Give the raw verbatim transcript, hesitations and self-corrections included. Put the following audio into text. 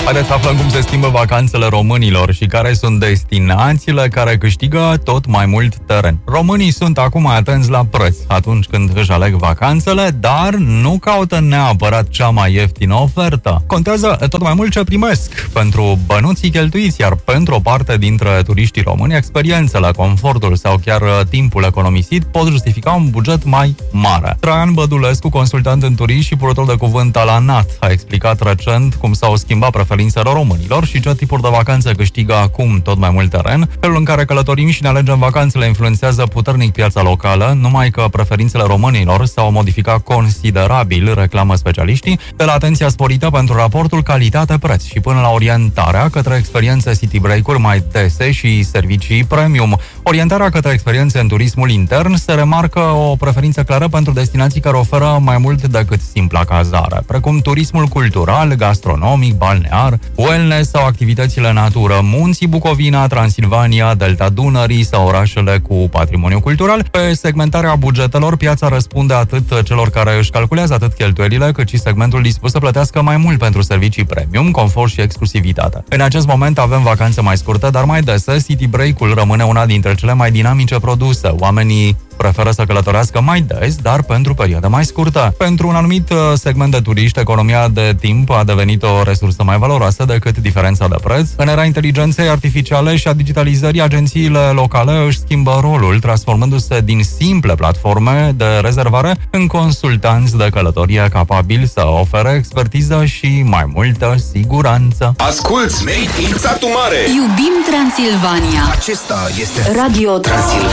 Haideți să aflăm cum se schimbă vacanțele românilor și care sunt destinațiile care câștigă tot mai mult teren. Românii sunt acum atenți la preț atunci când își aleg vacanțele, dar nu caută neapărat cea mai ieftină ofertă. Contează tot mai mult ce primesc pentru bănuții cheltuiți, iar pentru o parte dintre turiștii români, experiențele, confortul sau chiar timpul economisit pot justifica un buget mai mare. Traian Bădulescu, consultant în turism și purtător de cuvânt al ANAT, a explicat recent cum s-au schimbat preferințele românilor și ce tipuri de vacanțe câștigă acum tot mai mult teren. Felul în care călătorim și ne alegem vacanțele influențează puternic piața locală, numai că preferințele românilor s-au modificat considerabil, reclamă specialiștii, de la atenția sporită pentru raportul calitate-preț și până la orientarea către experiențe city break-uri mai dese și servicii premium. Orientarea către experiențe în turismul intern se remarcă o preferință clară pentru destinații care oferă mai mult decât simpla cazare, precum turismul cultural, gastronomic, balnear, wellness sau activitățile în natură, munții Bucovina, Transilvania, Delta Dunării sau orașele cu patrimoniu cultural. Pe segmentarea bugetelor, piața răspunde atât celor care își calculează atât cheltuielile, cât și segmentul dispus să plătească mai mult pentru servicii premium, confort și exclusivitate. În acest moment avem vacanțe mai scurte, dar mai dese, city break-ul rămâne una dintre cele mai dinamice produse. Oamenii preferă să călătorească mai des, dar pentru perioade mai scurtă. Pentru un anumit segment de turiști, economia de timp a devenit o resursă mai valoroasă decât diferența de preț. În era inteligenței artificiale și a digitalizării, agențiile locale își schimbă rolul, transformându-se din simple platforme de rezervare în consultanți de călătorie capabili să ofere expertiză și mai multă siguranță. Asculți Made in Satu Mare! Iubim Transilvania! Acesta este Radio Transilvania.